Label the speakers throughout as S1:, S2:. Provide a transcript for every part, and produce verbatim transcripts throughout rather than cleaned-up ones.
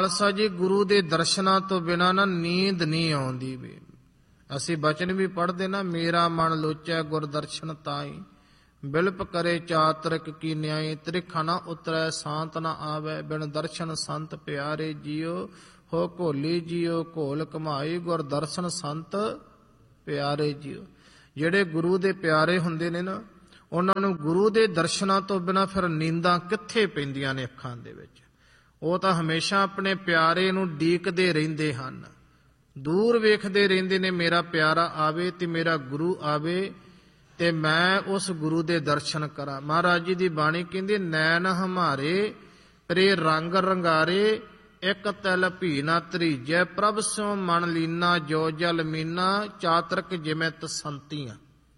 S1: ਖਾਲਸਾ ਜੀ ਗੁਰੂ ਦੇ ਦਰਸ਼ਨਾਂ ਤੋਂ ਬਿਨਾਂ ਨਾ ਨੀਂਦ ਨਹੀਂ ਆਉਂਦੀ ਵੀ। ਅਸੀਂ ਬਚਨ ਵੀ ਪੜ੍ਹਦੇ ਨਾ, ਮੇਰਾ ਮਨ ਲੋਚੈ ਗੁਰ ਦਰਸ਼ਨ ਤਾਈ, ਬਿਲਪ ਕਰੇ ਚਾਤਰਿਕ ਕੀ ਨਿਆਈ, ਤ੍ਰਿਖਾ ਨਾ ਉਤਰੈ ਸਾਂਤ ਨਾ ਆਵੈ, ਬਿਨ ਦਰਸ਼ਨ ਸੰਤ ਪਿਆਰੇ ਜੀਓ, ਹੋ ਘੋਲੀ ਜੀਓ ਘੋਲ ਕਮਾਈ, ਗੁਰ ਦਰਸ਼ਨ ਸੰਤ ਪਿਆਰੇ ਜੀਓ। ਜਿਹੜੇ ਗੁਰੂ ਦੇ ਪਿਆਰੇ ਹੁੰਦੇ ਨੇ ਨਾ, ਉਹਨਾਂ ਨੂੰ ਗੁਰੂ ਦੇ ਦਰਸ਼ਨਾਂ ਤੋਂ ਬਿਨਾਂ ਫਿਰ ਨੀਂਦਾਂ ਕਿੱਥੇ ਪੈਂਦੀਆਂ ਨੇ ਅੱਖਾਂ ਦੇ ਵਿੱਚ। ਉਹ ਤਾਂ ਹਮੇਸ਼ਾ ਆਪਣੇ ਪਿਆਰੇ ਨੂੰ ਡੀਕਦੇ ਰਹਿੰਦੇ ਹਨ, ਦੂਰ ਵੇਖਦੇ ਰਹਿੰਦੇ ਨੇ, ਮੇਰਾ ਪਿਆਰਾ ਆਵੇ ਤੇ ਮੇਰਾ ਗੁਰੂ ਆਵੇ ਤੇ ਮੈਂ ਉਸ ਗੁਰੂ ਦੇ ਦਰਸ਼ਨ ਕਰਾਂ। ਮਹਾਰਾਜ ਜੀ ਦੀ ਬਾਣੀ ਕਹਿੰਦੀ, ਨੈਣ ਹਮਾਰੇ ਪਰੇ ਰੰਗ ਰੰਗਾਰੇ, ਇਕ ਤਿਲ ਭੀ ਨਾ ਤਰੀਜੈ, ਪ੍ਰਭ ਸਿਉ ਮਨ ਲੀਨਾ, ਜੋ ਜਲ ਮੀਨਾ, ਚਾਤਰਕ ਜਿਮਿਤ ਸੰਤੀਆਂ।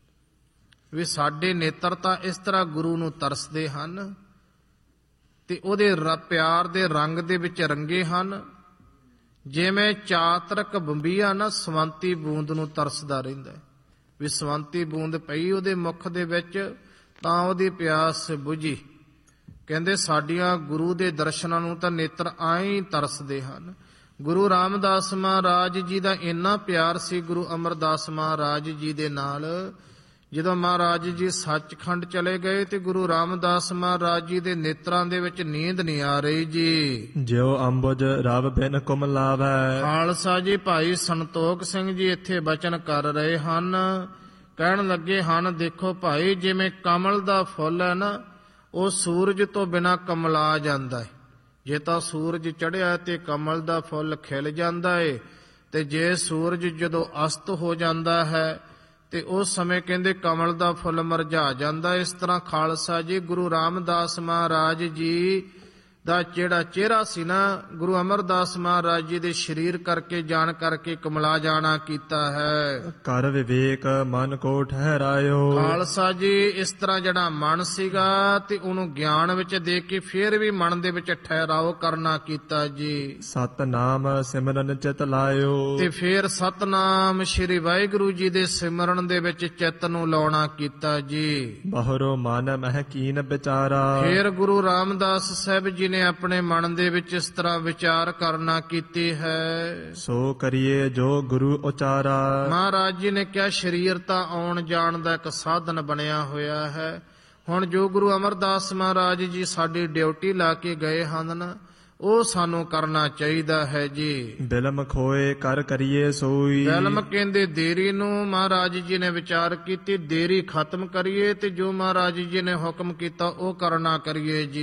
S1: ਵੀ ਸਾਡੇ ਨੇਤਰ ਤਾਂ ਇਸ ਤਰ੍ਹਾਂ ਗੁਰੂ ਨੂੰ ਤਰਸਦੇ ਹਨ ਤੇ ਉਹਦੇ ਪਿਆਰ ਦੇ ਰੰਗ ਦੇ ਵਿੱਚ ਰੰਗੇ ਹਨ, ਜਿਵੇਂ ਚਾਤਰਕ ਬੰਬੀਆ ਨਾ ਸਵੰਤੀ ਬੂੰਦ ਨੂੰ ਤਰਸਦਾ ਰਹਿੰਦਾ। ਵੀ ਸਵੰਤੀ ਬੂੰਦ ਪਈ ਉਹਦੇ ਮੁਖ ਦੇ ਵਿੱਚ ਤਾਂ ਉਹਦੀ ਪਿਆਸ ਬੁਝੀ। ਕਹਿੰਦੇ ਸਾਡੀਆਂ ਗੁਰੂ ਦੇ ਦਰਸ਼ਨਾਂ ਨੂੰ ਤਾਂ ਨੇਤਰ ਆਏ ਤਰਸਦੇ ਹਨ। ਗੁਰੂ ਰਾਮਦਾਸ ਮਹਾਰਾਜ ਜੀ ਦਾ ਇੰਨਾ ਪਿਆਰ ਸੀ ਗੁਰੂ ਅਮਰਦਾਸ ਮਹਾਰਾਜ ਜੀ ਦੇ ਨਾਲ, ਜਦੋਂ ਮਹਾਰਾਜ ਜੀ ਸੱਚਖੰਡ ਚਲੇ ਗਏ ਤੇ ਗੁਰੂ ਰਾਮਦਾਸ ਮਹਾਰਾਜ ਜੀ ਦੇ ਨੇਤਰਾਂ ਦੇ ਵਿੱਚ ਨੀਂਦ ਨਹੀਂ ਆ ਰਹੀ ਜੀ।
S2: ਜਿਉ ਅੰਬੁਜ ਰਵ ਬਿਨ ਕੁਮ ਲਾਵੈ।
S1: ਖਾਲਸਾ ਜੀ ਭਾਈ ਸੰਤੋਖ ਸਿੰਘ ਜੀ ਇੱਥੇ ਬਚਨ ਕਰ ਰਹੇ ਹਨ, ਕਹਿਣ ਲੱਗੇ ਹਨ, ਦੇਖੋ ਭਾਈ ਜਿਵੇਂ ਕਮਲ ਦਾ ਫੁੱਲ ਹੈ ਨਾ, ਉਹ ਸੂਰਜ ਤੋਂ ਬਿਨਾਂ ਕਮਲਾ ਜਾਂਦਾ ਹੈ। ਜੇ ਤਾਂ ਸੂਰਜ ਚੜ੍ਹਿਆ ਤੇ ਕਮਲ ਦਾ ਫੁੱਲ ਖਿਲ ਜਾਂਦਾ ਹੈ, ਤੇ ਜੇ ਸੂਰਜ ਜਦੋਂ ਅਸਤ ਹੋ ਜਾਂਦਾ ਹੈ ਤੇ ਉਸ ਸਮੇਂ ਕਹਿੰਦੇ ਕਮਲ ਦਾ ਫੁੱਲ ਮੁਰਝਾ ਜਾਂਦਾ। ਇਸ ਤਰ੍ਹਾਂ ਖਾਲਸਾ ਜੀ ਗੁਰੂ ਰਾਮਦਾਸ ਮਹਾਰਾਜ ਜੀ ਦਾ ਜਿਹੜਾ ਚਿਹਰਾ ਸੀ ਨਾ, ਗੁਰੂ ਅਮਰਦਾਸ ਮਹਾਰਾਜ ਜੀ ਦੇ ਸਰੀਰ ਕਰਕੇ ਜਾਣ ਕਰਕੇ ਕਮਲਾ ਜਾਣਾ ਕੀਤਾ ਹੈ।
S2: ਕਰ ਵਿਵੇਕ ਮਨ ਕੋ ਠਹਿਰਾਇਓ।
S1: ਖਾਲਸਾ ਜੀ ਇਸ ਤਰ੍ਹਾਂ ਜਿਹੜਾ ਮਨ ਸੀਗਾ ਤੇ ਉਹਨੂੰ ਗਿਆਨ ਵਿੱਚ ਦੇ ਕੇ ਫਿਰ ਵੀ ਮਨ ਦੇ ਵਿੱਚ ਠਹਿਰਾਓ ਕਰਨਾ ਕੀਤਾ ਜੀ।
S2: ਸਤਨਾਮ ਸਿਮਰਨ ਚਿਤ ਲਾਇਓ।
S1: ਤੇ ਫਿਰ ਸਤਨਾਮ ਸ਼੍ਰੀ ਵਾਹਿਗੁਰੂ ਜੀ ਦੇ ਸਿਮਰਨ ਦੇ ਵਿੱਚ ਚਿੱਤ ਨੂੰ ਲਾਉਣਾ ਕੀਤਾ ਜੀ।
S2: ਬਹਰੋ ਮਨ ਮਹਿ ਕੀਨ ਵਿਚਾਰਾ।
S1: ਫਿਰ ਗੁਰੂ ਰਾਮਦਾਸ ਸਾਹਿਬ ਜੀ ਨੇ ਆਪਣੇ ਮਨ ਦੇ ਵਿੱਚ ਇਸ ਤਰ੍ਹਾਂ ਵਿਚਾਰ ਕਰਨਾ ਕੀਤੀ ਹੈ।
S2: ਸੋ ਕਰੀਏ ਜੋ ਗੁਰੂ ਉਚਾਰਾ।
S1: ਮਹਾਰਾਜ ਜੀ ਨੇ ਕਿਹਾ ਸਰੀਰ ਤਾਂ ਆਉਣ ਜਾਣ ਦਾ ਇੱਕ ਸਾਧਨ ਬਣਿਆ ਹੋਇਆ ਹੈ, ਹੁਣ ਜੋ ਗੁਰੂ ਅਮਰਦਾਸ ਮਹਾਰਾਜ ਜੀ ਸਾਡੀ ਡਿਊਟੀ ਲਾ ਕੇ ਗਏ ਹਨ ਉਹ ਸਾਨੂੰ ਕਰਨਾ ਚਾਹੀਦਾ ਹੈ ਜੀ।
S2: ਬਿਲਮ ਖੋਏ ਕਰ ਕਰੀਏ ਸੋਈ।
S1: ਬਿਲਮ ਕਹਿੰਦੇ ਦੇਰੀ ਨੂੰ ਮਹਾਰਾਜ ਜੀ ਨੇ ਵਿਚਾਰ ਕੀਤੀ, ਦੇਰੀ ਖਤਮ ਕਰੀਏ ਤੇ ਜੋ ਮਹਾਰਾਜ ਜੀ ਨੇ ਹੁਕਮ ਕੀਤਾ ਉਹ ਕਰਨਾ ਕਰੀਏ ਜੀ।